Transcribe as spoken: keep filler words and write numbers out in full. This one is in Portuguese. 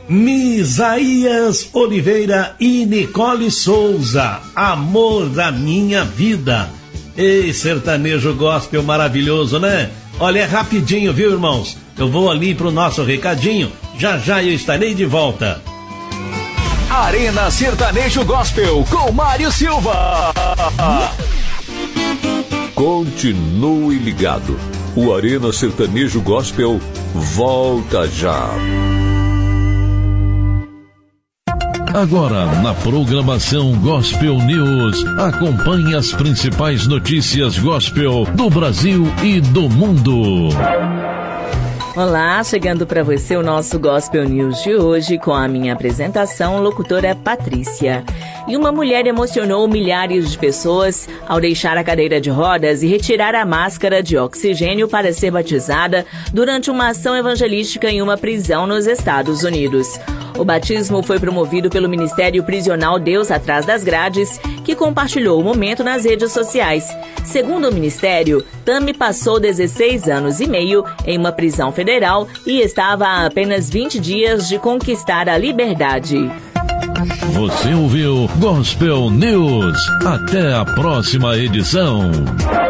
Misaías Oliveira e Nicole Souza, Amor da Minha Vida. Ei, sertanejo gospel maravilhoso, né? Olha, é rapidinho, viu, irmãos? Eu vou ali pro nosso recadinho, já já eu estarei de volta. Arena Sertanejo Gospel com Mário Silva. Continue ligado. O Arena Sertanejo Gospel volta já. Agora, na programação Gospel News, acompanhe as principais notícias gospel do Brasil e do mundo. Olá, chegando para você o nosso Gospel News de hoje com a minha apresentação, locutora Patrícia. E uma mulher emocionou milhares de pessoas ao deixar a cadeira de rodas e retirar a máscara de oxigênio para ser batizada durante uma ação evangelística em uma prisão nos Estados Unidos. O batismo foi promovido pelo Ministério Prisional Deus Atrás das Grades, que compartilhou o momento nas redes sociais. Segundo o Ministério, Tami passou dezesseis anos e meio em uma prisão federal e estava a apenas vinte dias de conquistar a liberdade. Você ouviu Gospel News. Até a próxima edição.